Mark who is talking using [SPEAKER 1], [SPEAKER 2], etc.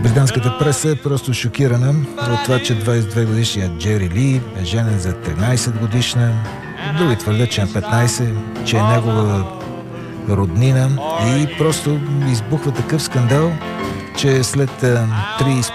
[SPEAKER 1] Британската преса е просто шокирана от това, че 22 годишният Джери Ли е женен за 13 годишна. Други твърдят, че е 15, че е негова роднина и просто избухва такъв скандал, че след 3